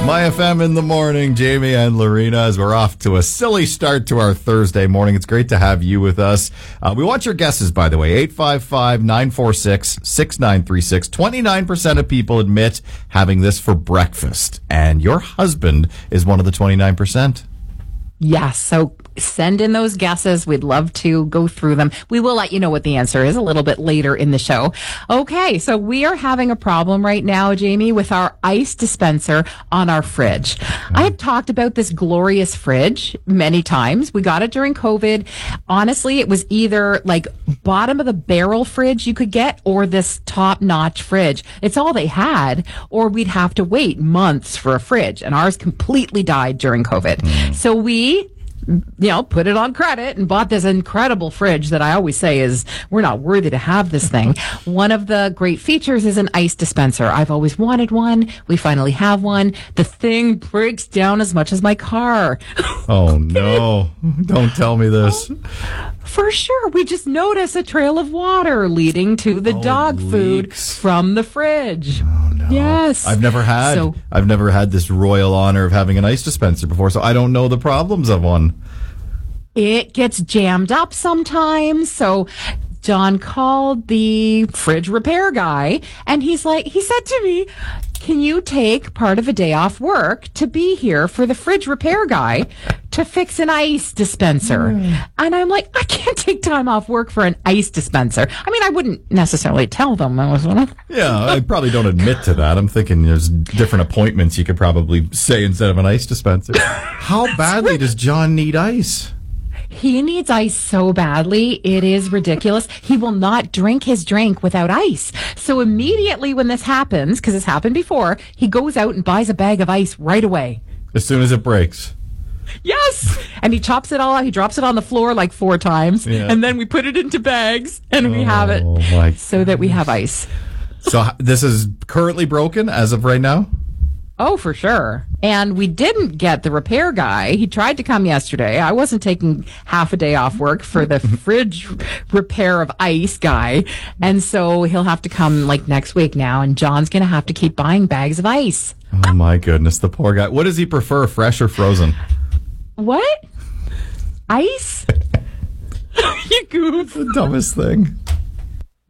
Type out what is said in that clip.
My FM in the morning, Jamie and Lorena, as we're off to a silly start to our Thursday morning. It's great to have you with us. We want your guesses, by the way. 855-946-6936. 29% of people admit having this for breakfast. And your husband is one of the 29%. Yes, so send in those guesses. We'd love to go through them. We will let you know what the answer is a little bit later in the show. Okay, so we are having a problem right now, Jamie, with our ice dispenser on our fridge. I have talked about this glorious fridge many times. We got it during COVID. Honestly, it was either like bottom of the barrel fridge you could get or this top-notch fridge. It's all they had, or we'd have to wait months for a fridge, and ours completely died during COVID. So we put it on credit and bought this incredible fridge that I always say is we're not worthy to have this thing. One of the great features is an ice dispenser. I've always wanted one. We finally have one. The thing breaks down as much as my car. Oh, no. Don't tell me this. For sure. We just notice a trail of water leading to the dog food from the fridge. Oh, no. Yes. I've never had this royal honor of having an ice dispenser before, so I don't know the problems of one. It gets jammed up sometimes. So John called the fridge repair guy, and he said to me, can you take part of a day off work to be here for the fridge repair guy to fix an ice dispenser? And I'm like, I can't take time off work for an ice dispenser. I mean, I wouldn't necessarily tell them. Yeah, I probably don't admit to that. I'm thinking there's different appointments you could probably say instead of an ice dispenser. How badly does John need ice? He needs ice so badly, it is ridiculous. He will not drink his drink without ice. So immediately when this happens, because it's happened before, he goes out and buys a bag of ice right away. As soon as it breaks. Yes! And he chops it all out. He drops it on the floor like 4 times. Yeah. And then we put it into bags and we have it so that we have ice. So this is currently broken as of right now? Oh, for sure. And we didn't get the repair guy. He tried to come yesterday. I wasn't taking half a day off work for the fridge repair of ice guy. And so he'll have to come like next week now. And John's going to have to keep buying bags of ice. Oh, my goodness. The poor guy. What does he prefer, fresh or frozen? What? Ice? You goof. The dumbest thing.